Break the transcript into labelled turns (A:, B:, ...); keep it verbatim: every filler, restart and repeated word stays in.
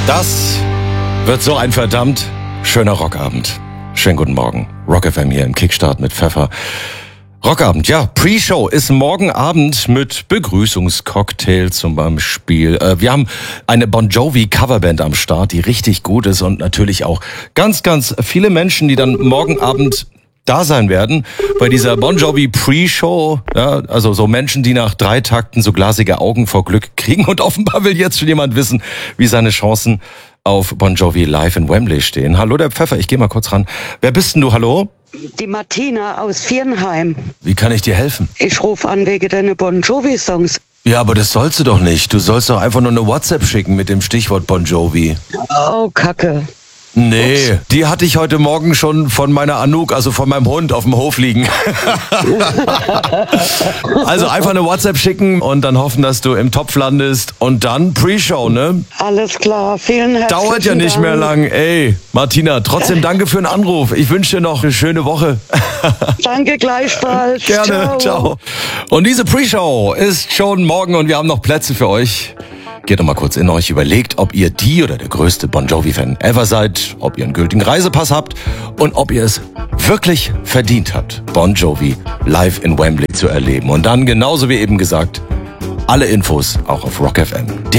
A: Das wird so ein verdammt schöner Rockabend. Schönen guten Morgen. Rock F M hier im Kickstart mit Pfeffer. Rockabend, ja, Pre-Show ist morgen Abend mit Begrüßungscocktail zum Beispiel. Wir haben eine Bon Jovi Coverband am Start, die richtig gut ist und natürlich auch ganz, ganz viele Menschen, die dann morgen Abend da sein werden bei dieser Bon Jovi Pre-Show. Ja, also so Menschen, die nach drei Takten so glasige Augen vor Glück kriegen, und offenbar will jetzt schon jemand wissen, wie seine Chancen auf Bon Jovi live in Wembley stehen. Hallo, der Pfeffer, ich gehe mal kurz ran. Wer bist denn du, hallo?
B: Die Martina aus Viernheim.
A: Wie kann ich dir helfen?
B: Ich rufe an wegen deiner Bon Jovi-Songs.
A: Ja, aber das sollst du doch nicht. Du sollst doch einfach nur eine WhatsApp schicken mit dem Stichwort Bon Jovi.
B: Oh, Kacke.
A: Nee, Ups. Die hatte ich heute Morgen schon von meiner Anouk, also von meinem Hund, auf dem Hof liegen. Also einfach eine WhatsApp schicken und dann hoffen, dass du im Topf landest. Und dann Pre-Show, ne?
B: Alles klar, vielen herzlichen Dank.
A: Dauert ja nicht
B: Dank.
A: mehr lang. Ey, Martina, trotzdem danke für den Anruf. Ich wünsche dir noch eine schöne Woche.
B: Danke gleichfalls.
A: Gerne,
B: ciao.
A: ciao. Und diese Pre-Show ist schon morgen und wir haben noch Plätze für euch. Geht doch mal kurz in euch, überlegt, ob ihr die oder der größte Bon Jovi-Fan ever seid, ob ihr einen gültigen Reisepass habt und ob ihr es wirklich verdient habt, Bon Jovi live in Wembley zu erleben. Und dann, genauso wie eben gesagt, alle Infos auch auf Rock F M. Der